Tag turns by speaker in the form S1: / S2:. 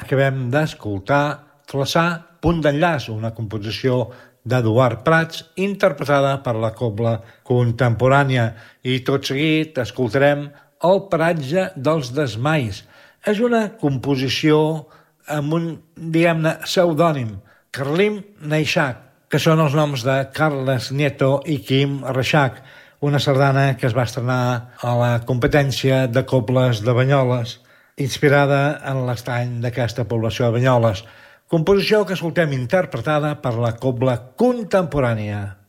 S1: Acabem d'escoltar Flaçà, punt d'enllaç, una composició d'Eduard Prats, interpretada per la Cobla Contemporània. I tot seguit escoltarem El paratge dels desmais. És una composició amb un, diguem-ne, pseudònim, Carlim Neixac, que són els noms de Carles Nieto i Quim Reixac, una sardana que es va estrenar a la competència de cobles de Banyoles, inspirada en l'estany d'aquesta població de Banyoles. Composició que escoltem interpretada per la Cobla Contemporània.